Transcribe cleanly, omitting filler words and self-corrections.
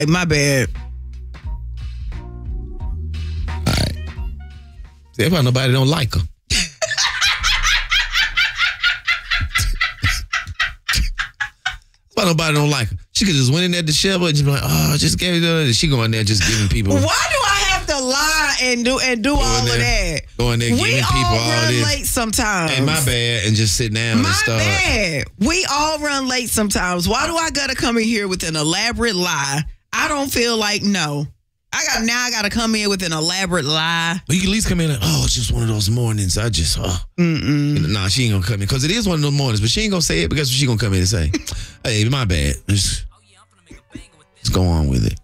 My bad. All right. See, that's why nobody don't like her. Why nobody don't like her? She could just went in there to Shelby and just be like, oh, just gave it. She go in there just giving people. Why do I have to lie and do all of that? Go in there giving people all this. We all run late sometimes. Hey, my bad, and just sit down and start. My bad. We all run late sometimes. Why do I gotta come in here with an elaborate lie? I don't feel like I gotta come in with an elaborate lie. But you can at least come in like, oh, it's just one of those mornings. I just, Nah, she ain't gonna come in. Because it is one of those mornings, but she ain't gonna say it because she gonna come in and say, hey, my bad. Let's go on with it.